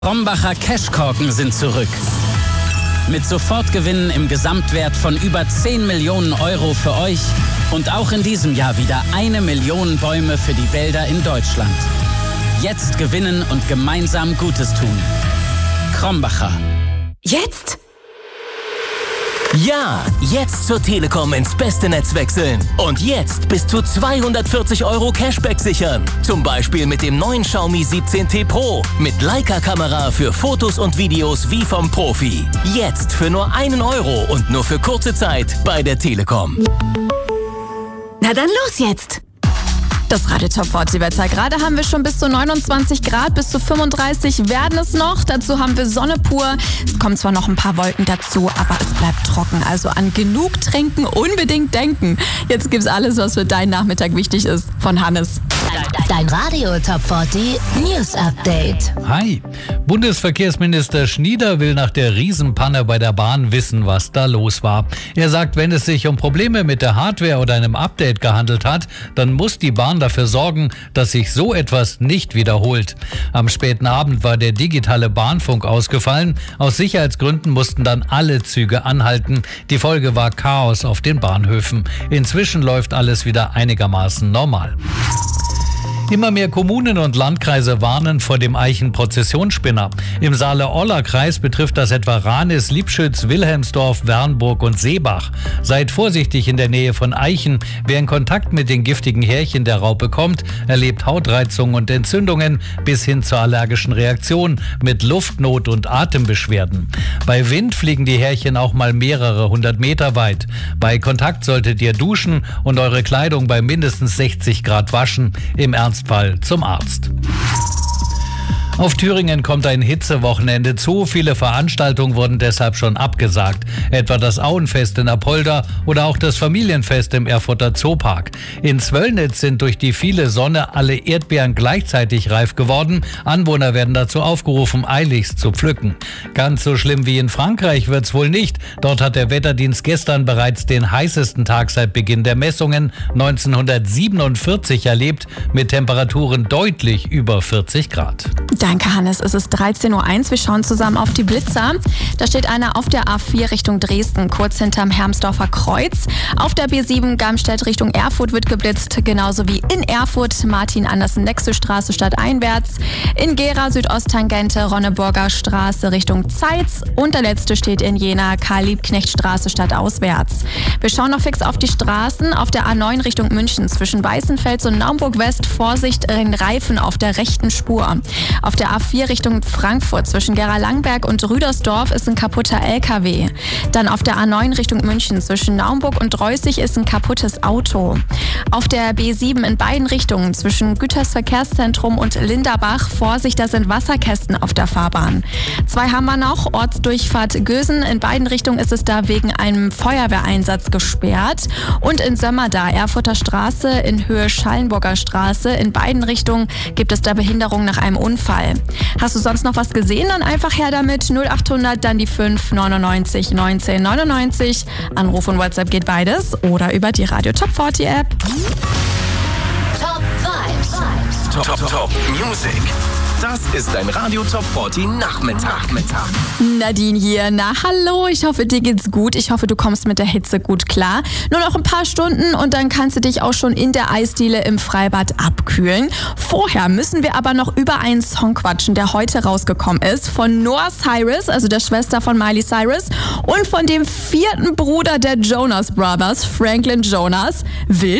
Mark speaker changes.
Speaker 1: Krombacher Cashkorken sind zurück. Mit Sofortgewinnen im Gesamtwert von über 10 Millionen Euro für euch und auch in diesem Jahr wieder 1 Million Bäume für die Wälder in Deutschland. Jetzt gewinnen und gemeinsam Gutes tun. Krombacher.
Speaker 2: Jetzt? Ja, jetzt zur Telekom ins beste Netz wechseln. Und jetzt bis zu 240 € Cashback sichern. Zum Beispiel mit dem neuen Xiaomi 17T Pro. Mit Leica-Kamera für Fotos und Videos wie vom Profi. Jetzt für nur 1 € und nur für kurze Zeit bei der Telekom.
Speaker 3: Na dann los jetzt! Das Radio Top 40 Wetter. Gerade haben wir schon bis zu 29 Grad, bis zu 35 werden es noch. Dazu haben wir Sonne pur. Es kommen zwar noch ein paar Wolken dazu, aber es bleibt trocken. Also an genug trinken unbedingt denken. Jetzt gibt's alles, was für deinen Nachmittag wichtig ist. Von Hannes.
Speaker 4: Dein Radio Top 40 News Update.
Speaker 5: Hi. Bundesverkehrsminister Schnieder will nach der Riesenpanne bei der Bahn wissen, was da los war. Er sagt, wenn es sich um Probleme mit der Hardware oder einem Update gehandelt hat, dann muss die Bahn dafür sorgen, dass sich so etwas nicht wiederholt. Am späten Abend war der digitale Bahnfunk ausgefallen. Aus Sicherheitsgründen mussten dann alle Züge anhalten. Die Folge war Chaos auf den Bahnhöfen. Inzwischen läuft alles wieder einigermaßen normal. Immer mehr Kommunen und Landkreise warnen vor dem Eichen-Prozessionsspinner. Im Saale-Orla-Kreis betrifft das etwa Ranis, Liebschütz, Wilhelmsdorf, Wernburg und Seebach. Seid vorsichtig in der Nähe von Eichen. Wer in Kontakt mit den giftigen Härchen der Raupe kommt, erlebt Hautreizungen und Entzündungen bis hin zur allergischen Reaktion mit Luftnot und Atembeschwerden. Bei Wind fliegen die Härchen auch mal mehrere 100 Meter weit. Bei Kontakt solltet ihr duschen und eure Kleidung bei mindestens 60 Grad waschen. Im Ernstfall zum Arzt. Auf Thüringen kommt ein Hitzewochenende zu. Viele Veranstaltungen wurden deshalb schon abgesagt. Etwa das Auenfest in Apolda oder auch das Familienfest im Erfurter Zoopark. In Zwöllnitz sind durch die viele Sonne alle Erdbeeren gleichzeitig reif geworden. Anwohner werden dazu aufgerufen, eiligst zu pflücken. Ganz so schlimm wie in Frankreich wird's wohl nicht. Dort hat der Wetterdienst gestern bereits den heißesten Tag seit Beginn der Messungen 1947 erlebt, mit Temperaturen deutlich über 40 Grad.
Speaker 3: Danke, Hannes. Es ist 13:01 Uhr. Wir schauen zusammen auf die Blitzer. Da steht einer auf der A4 Richtung Dresden, kurz hinterm Hermsdorfer Kreuz. Auf der B7 Garmstedt Richtung Erfurt wird geblitzt, genauso wie in Erfurt Martin-Andersen-Nexö-Straße stadteinwärts. In Gera Südosttangente Ronneburger Straße Richtung Zeitz. Und der letzte steht in Jena Karl-Liebknecht-Straße stadtauswärts. Wir schauen noch fix auf die Straßen. Auf der A9 Richtung München zwischen Weißenfels und Naumburg-West Vorsicht in Reifen auf der rechten Spur. Auf der A4 Richtung Frankfurt zwischen Gera-Langberg und Rüdersdorf ist ein kaputter LKW. Dann auf der A9 Richtung München zwischen Naumburg und Reußig ist ein kaputtes Auto. Auf der B7 in beiden Richtungen zwischen Gütersverkehrszentrum und Linderbach Vorsicht, da sind Wasserkästen auf der Fahrbahn. 2 haben wir noch, Ortsdurchfahrt Gösen. In beiden Richtungen ist es da wegen einem Feuerwehreinsatz gesperrt. Und in Sömmerda, Erfurter Straße in Höhe Schallenburger Straße. In beiden Richtungen gibt es da Behinderung nach einem Unfall. Hast du sonst noch was gesehen? Dann einfach her damit. 0800, dann die 5 99 19 99. Anruf und WhatsApp geht beides. Oder über die Radio Top 40 App.
Speaker 4: Top Vibes.
Speaker 2: Top Music. Das ist ein Radio Top 40 Nachmittag.
Speaker 3: Nadine hier. Na, hallo. Ich hoffe, dir geht's gut. Ich hoffe, du kommst mit der Hitze gut klar. Nur noch ein paar Stunden und dann kannst du dich auch schon in der Eisdiele im Freibad abkühlen. Vorher müssen wir aber noch über einen Song quatschen, der heute rausgekommen ist. Von Noah Cyrus, also der Schwester von Miley Cyrus, und von dem 4. Bruder der Jonas Brothers, Franklin Jonas. Wild.